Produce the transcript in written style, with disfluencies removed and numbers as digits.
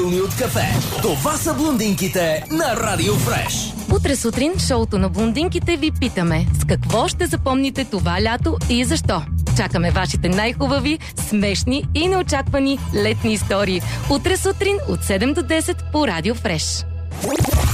от кафе. Това са блондинките на Радио Фреш. Утре сутрин в шоуто на блондинките ви питаме с какво ще запомните това лято и защо. Чакаме вашите най-хубави, смешни и неочаквани летни истории. Утре сутрин от 7 до 10 по Радио Фреш.